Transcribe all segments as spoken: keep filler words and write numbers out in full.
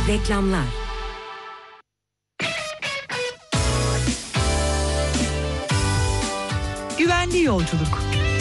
Reklamlar. Güvenli yolculuk.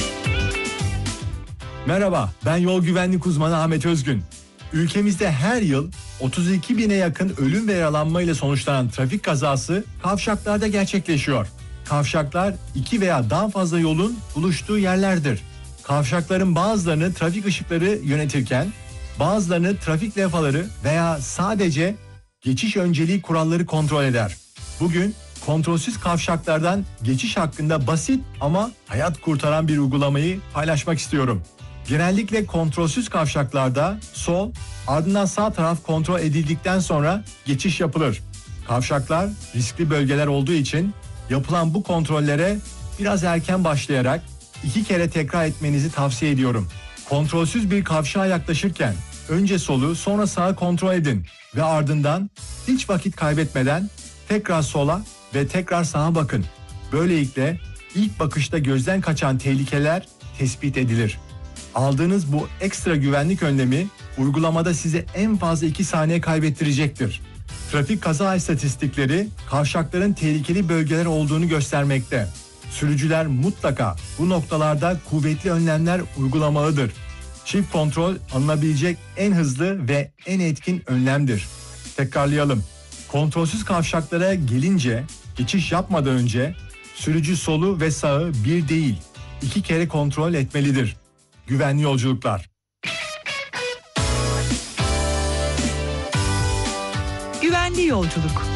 Merhaba, ben yol güvenlik uzmanı Ahmet Özgün. Ülkemizde her yıl otuz iki bine yakın ölüm ve yaralanma ile sonuçlanan trafik kazası kavşaklarda gerçekleşiyor. Kavşaklar iki veya daha fazla yolun buluştuğu yerlerdir. Kavşakların bazılarını trafik ışıkları yönetirken, bazılarını trafik levhaları veya sadece geçiş önceliği kuralları kontrol eder. Bugün kontrolsüz kavşaklardan geçiş hakkında basit ama hayat kurtaran bir uygulamayı paylaşmak istiyorum. Genellikle kontrolsüz kavşaklarda sol, ardından sağ taraf kontrol edildikten sonra geçiş yapılır. Kavşaklar riskli bölgeler olduğu için yapılan bu kontrollere biraz erken başlayarak iki kere tekrar etmenizi tavsiye ediyorum. Kontrolsüz bir kavşağa yaklaşırken önce solu sonra sağı kontrol edin ve ardından hiç vakit kaybetmeden tekrar sola ve tekrar sağa bakın. Böylelikle ilk bakışta gözden kaçan tehlikeler tespit edilir. Aldığınız bu ekstra güvenlik önlemi uygulamada size en fazla iki saniye kaybettirecektir. Trafik kaza istatistikleri kavşakların tehlikeli bölgeler olduğunu göstermekte. Sürücüler mutlaka bu noktalarda kuvvetli önlemler uygulamalıdır. Çift kontrol alınabilecek en hızlı ve en etkin önlemdir. Tekrarlayalım. Kontrolsüz kavşaklara gelince geçiş yapmadan önce sürücü solu ve sağı bir değil iki kere kontrol etmelidir. Güvenli yolculuklar. Güvenli yolculuk.